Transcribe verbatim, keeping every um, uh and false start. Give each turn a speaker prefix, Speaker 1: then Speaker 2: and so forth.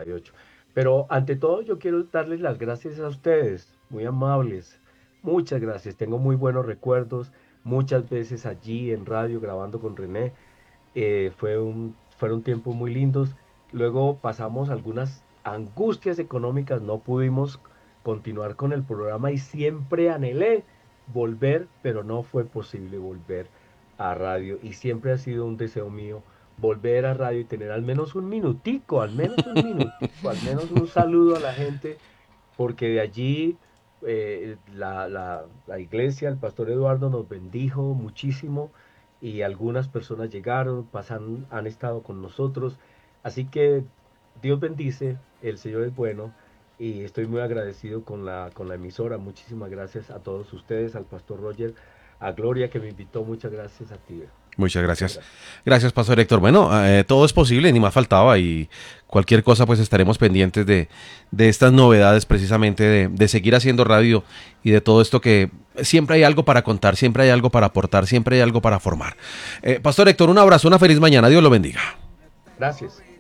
Speaker 1: y ocho. Pero ante todo yo quiero darles las gracias a ustedes, muy amables. Muchas gracias, tengo muy buenos recuerdos, muchas veces allí en radio grabando con René. Eh, fue un, fueron tiempos muy lindos. Luego pasamos algunas angustias económicas, no pudimos continuar con el programa y siempre anhelé volver, pero no fue posible volver a radio y siempre ha sido un deseo mío volver a radio y tener al menos un minutico, al menos un minutico, al menos un saludo a la gente, porque de allí eh, la, la, la iglesia, el pastor Eduardo nos bendijo muchísimo y algunas personas llegaron, pasan, han estado con nosotros. Así que Dios bendice, el Señor es bueno y estoy muy agradecido con la, con la emisora. Muchísimas gracias a todos ustedes, al pastor Roger, a Gloria que me invitó. Muchas gracias a ti.
Speaker 2: Muchas
Speaker 1: Muchas
Speaker 2: gracias.
Speaker 1: gracias.
Speaker 2: Gracias, Pastor Héctor. Bueno, eh, todo es posible, ni más faltaba, y cualquier cosa pues estaremos pendientes de, de estas novedades precisamente, de, de seguir haciendo radio y de todo esto que siempre hay algo para contar, siempre hay algo para aportar, siempre hay algo para formar. Eh, Pastor Héctor, un abrazo, una feliz mañana, Dios lo bendiga.
Speaker 1: Gracias.